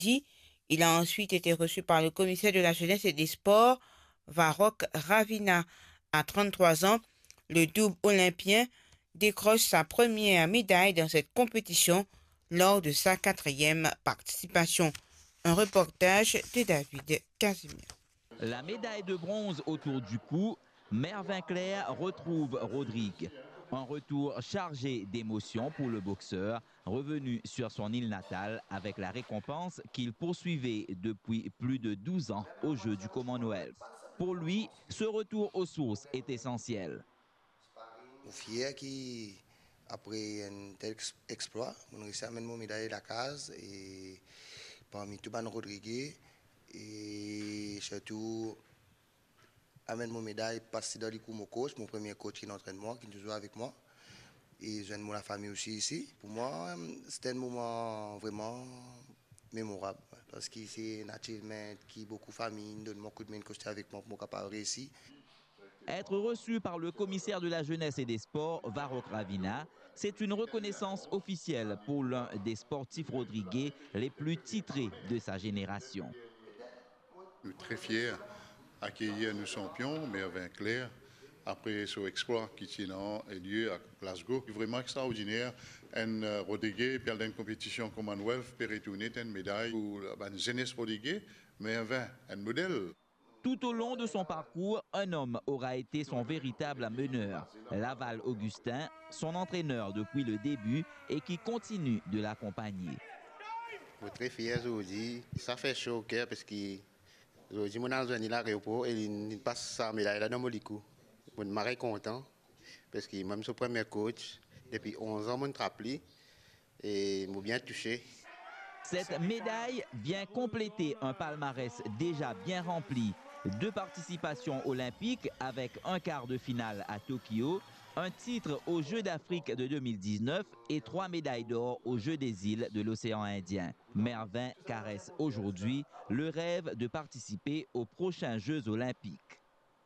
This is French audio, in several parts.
Dit, il a ensuite été reçu par le commissaire de la jeunesse et des sports, Varrock Ravina. À 33 ans, le double olympien décroche sa première médaille dans cette compétition lors de sa 4e participation. Un reportage de David Casimir. La médaille de bronze autour du cou, Mervin Clair retrouve Rodrigue. Un retour chargé d'émotions pour le boxeur, revenu sur son île natale avec la récompense qu'il poursuivait depuis plus de 12 ans aux Jeux du Commonwealth. Pour lui, ce retour aux sources est essentiel. Je suis fier qu'après un tel exploit, on a réussi à amener mon médaille à la case et parmi tout le Rodriguez et surtout amener mon médaille passer dans les coups mon coach, mon premier coach qui est d'entraînement, qui est toujours avec moi. Et j'aime la famille aussi ici. Pour moi, c'était un moment vraiment mémorable parce que c'est un achievement qui beaucoup de familles donne beaucoup de main que j'étais avec moi pour capable réussir. Être reçu par le commissaire de la jeunesse et des sports, Varrock Ravina, c'est une reconnaissance officielle pour l'un des sportifs rodriguais les plus titrés de sa génération. Nous sommes très fiers d'accueillir nos champions, Mervin Clair, après ce exploit qui a lieu à Glasgow. Vraiment extraordinaire. Un Rodriguez, perdant une compétition Commonwealth, peut retourner une médaille pour la jeunesse Rodriguez, Mervin, un modèle. Tout au long de son parcours, un homme aura été son véritable meneur, Laval Augustin, son entraîneur depuis le début et qui continue de l'accompagner. Je suis très fier aujourd'hui. Ça fait chaud au cœur parce que aujourd'hui, je suis venu à l'aéroport et il passe sa médaille là dans mon licou. Je suis très content parce que même son premier coach, depuis 11 ans, je suis rappelé et je bien touché. Cette médaille vient compléter un palmarès déjà bien rempli. 2 participations olympiques avec un quart de finale à Tokyo, un titre aux Jeux d'Afrique de 2019 et 3 médailles d'or aux Jeux des îles de l'océan Indien. Mervin caresse aujourd'hui le rêve de participer aux prochains Jeux olympiques.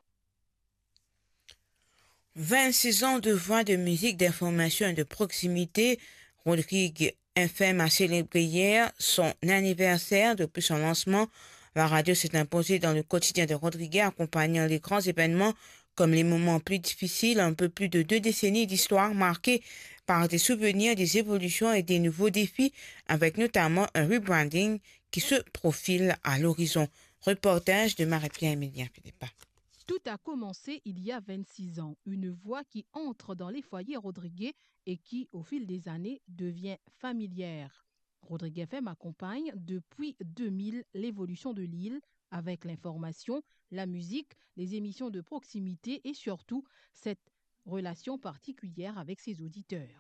26 ans de voix de musique, d'information et de proximité, Rodrigue FM a célébré hier son anniversaire. Depuis son lancement, la radio s'est imposée dans le quotidien de Rodrigue, accompagnant les grands événements comme les moments plus difficiles, un peu plus de 2 décennies d'histoire marquées par des souvenirs, des évolutions et des nouveaux défis, avec notamment un rebranding qui se profile à l'horizon. Reportage de Marie-Pierre-Emilien Philippa. Tout a commencé il y a 26 ans, une voix qui entre dans les foyers rodriguais et qui, au fil des années, devient familière. Rodrigue FM accompagne depuis 2000 l'évolution de l'île avec l'information, la musique, les émissions de proximité et surtout cette relation particulière avec ses auditeurs.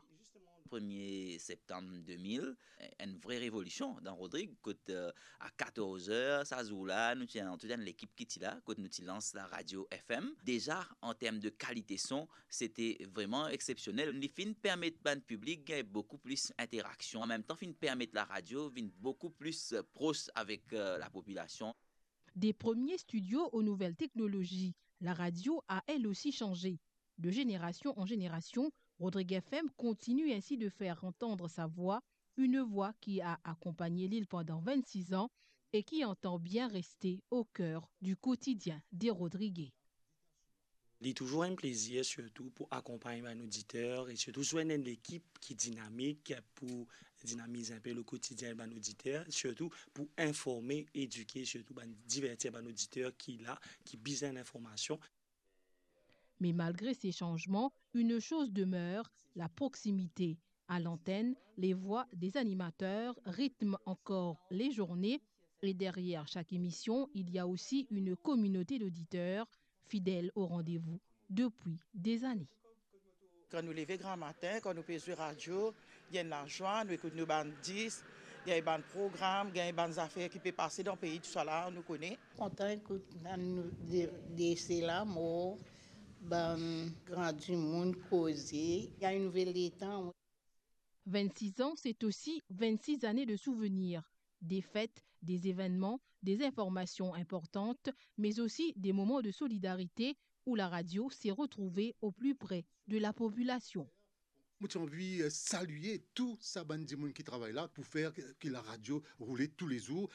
1er septembre 2000, une vraie révolution dans Rodrigue. À 14h, ça joue là, nous avons l'équipe qui est là, quand nous lance la radio FM. Déjà, en termes de qualité son, c'était vraiment exceptionnel. Les films permettent au public beaucoup plus d'interaction. En même temps, ils permettent la radio d'être beaucoup plus proche avec la population. Des premiers studios aux nouvelles technologies, la radio a elle aussi changé. De génération en génération, Rodrigue FM continue ainsi de faire entendre sa voix, une voix qui a accompagné l'île pendant 26 ans et qui entend bien rester au cœur du quotidien des Rodriguais. Il est toujours un plaisir, surtout pour accompagner un auditeur et surtout joindre une équipe qui est dynamique pour dynamiser un peu le quotidien de l'auditeur, surtout pour informer, éduquer, surtout divertir l'auditeur qui a besoin d'informations. Mais malgré ces changements, une chose demeure, la proximité. À l'antenne, les voix des animateurs rythment encore les journées et derrière chaque émission, il y a aussi une communauté d'auditeurs fidèles au rendez-vous depuis des années. Quand nous levons grand matin, quand nous faisons sur la radio, il y a de l'argent, nous écoutons nos bandes 10, il y a des programmes, il y a des affaires qui peuvent passer dans le pays, tout ça là, on nous connaît. Content de là, moi. Grand du monde causé. Il y a une nouvelle temps. 26 ans, c'est aussi 26 années de souvenirs, des fêtes, des événements, des informations importantes, mais aussi des moments de solidarité où la radio s'est retrouvée au plus près de la population. Moi, j'ai envie de saluer tout ça, bande de monde qui travaille là pour faire que la radio roule tous les jours.